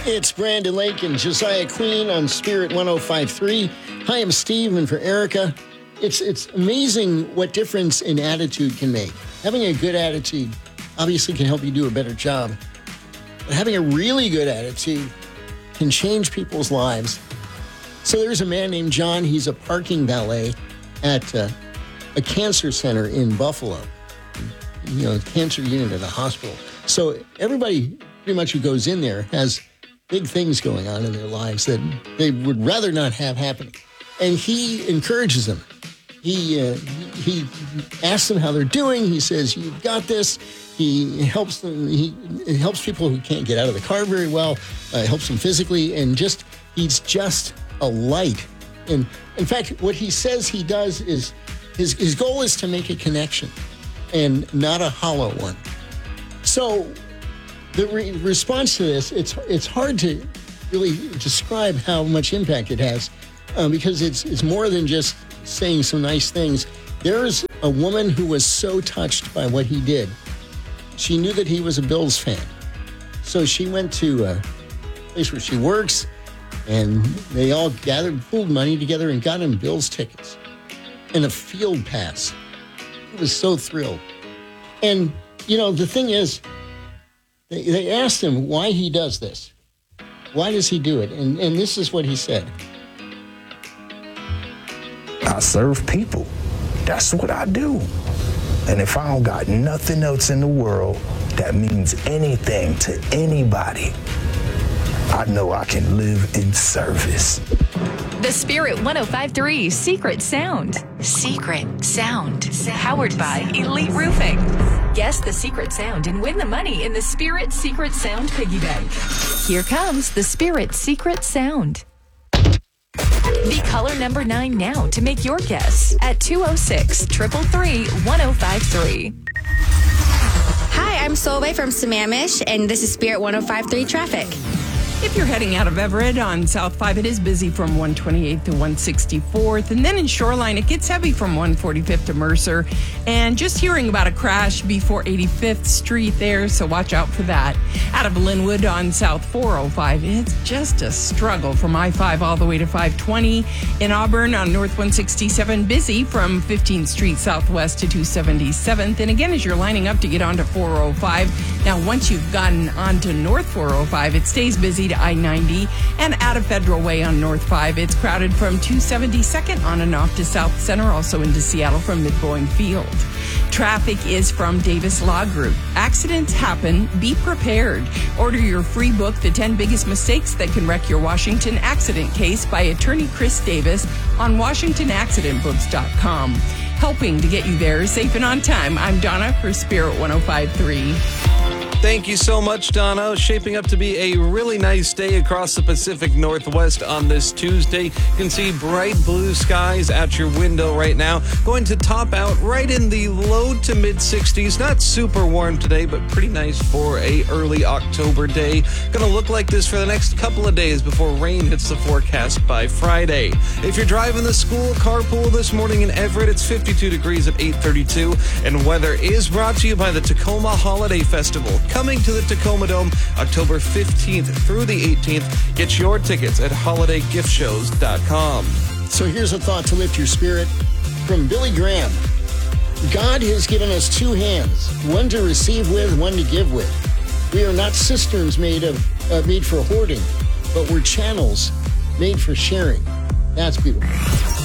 It's Brandon Lake and Josiah Queen on Spirit 105.3. Hi, I'm Steve, and for Erica, it's amazing what difference an attitude can make. Having a good attitude obviously can help you do a better job, but having a really good attitude can change people's lives. So there's a man named John. He's a parking valet at a cancer center in Buffalo, a cancer unit at a hospital. So everybody pretty much who goes in there has big things going on in their lives that they would rather not have happening. And he encourages them. He asks them how they're doing. He says, "You've got this." He helps them. He helps people who can't get out of the car very well, helps them physically, and he's just a light. And in fact, what he says he does is his goal is to make a connection and not a hollow one. So the response to this, it's hard to really describe how much impact it has because it's more than just saying some nice things. There's a woman who was so touched by what he did. She knew that he was a Bills fan. So she went to a place where she works, and they all pooled money together and got him Bills tickets and a field pass. He was so thrilled. And, the thing is, they asked him why he does this. Why does he do it? And this is what he said. I serve people. That's what I do. And if I don't got nothing else in the world that means anything to anybody, I know I can live in service. The Spirit 105.3 Secret Sound. Secret Sound. Powered by Elite Roofing. Guess the secret sound and win the money in the Spirit Secret Sound Piggy Bank. Here comes the Spirit Secret Sound. Be caller number 9 now to make your guess at 206-333-1053. Hi, I'm Solveig from Sammamish, and this is Spirit 105.3 Traffic. If you're heading out of Everett on South 5, it is busy from 128th to 164th. And then in Shoreline, it gets heavy from 145th to Mercer. And just hearing about a crash before 85th Street there, so watch out for that. Out of Linwood on South 405, it's just a struggle from I-5 all the way to 520. In Auburn on North 167, busy from 15th Street Southwest to 277th. And again, as you're lining up to get onto 405, now once you've gotten onto North 405, it stays busy to I-90 and out of Federal Way on North 5. It's crowded from 272nd on and off to South Center, also into Seattle from Mid-Boeing Field. Traffic is from Davis Law Group. Accidents happen. Be prepared. Order your free book, The 10 Biggest Mistakes That Can Wreck Your Washington Accident Case by attorney Chris Davis on WashingtonAccidentBooks.com. Helping to get you there safe and on time. I'm Donna for Spirit 105.3. Thank you so much, Donna. Shaping up to be a really nice day across the Pacific Northwest on this Tuesday. You can see bright blue skies at your window right now. Going to top out right in the low to mid 60s. Not super warm today, but pretty nice for a early October day. Going to look like this for the next couple of days before rain hits the forecast by Friday. If you're driving the school carpool this morning in Everett, it's 52 degrees at 8:32. And weather is brought to you by the Tacoma Holiday Festival. Coming to the Tacoma Dome October 15th through the 18th. Get your tickets at holidaygift.shows.com. So here's a thought to lift your spirit from Billy Graham. God has given us two hands, one to receive with, one to give with. We are not cisterns made for hoarding, but we're channels made for sharing. That's beautiful.